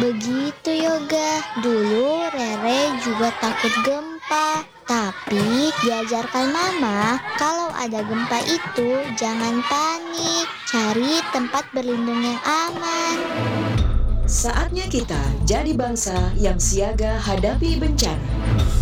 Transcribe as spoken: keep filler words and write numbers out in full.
Begitu Yoga. Dulu Rere juga takut gempa. Tapi diajarkan mama, kalau ada gempa itu jangan panik, cari tempat berlindung yang aman. Saatnya kita jadi bangsa yang siaga hadapi bencana.